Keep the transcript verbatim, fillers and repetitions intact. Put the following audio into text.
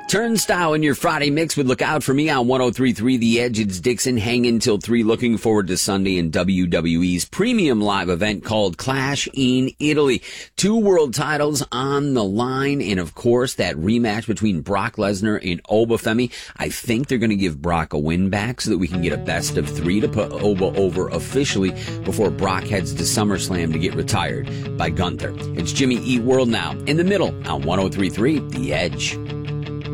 Turnstile in your Friday mix would Look Out For Me on one oh three point three The Edge. It's Dixon hanging till three. Looking forward to Sunday in W W E's premium live event called Clash in Italy. Two world titles on the line, and of course that rematch between Brock Lesnar and Obafemi. I think they're going to give Brock a win back so that we can get a best of three to put Oba over officially before Brock heads to SummerSlam to get retired by Gunther. It's Jimmy Eat World now in the middle on one oh three point three The Edge.